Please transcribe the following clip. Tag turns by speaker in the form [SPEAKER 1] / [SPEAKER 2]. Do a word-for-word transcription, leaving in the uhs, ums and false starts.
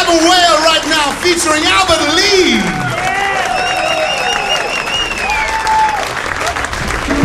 [SPEAKER 1] have a whale right now featuring Albert Lee.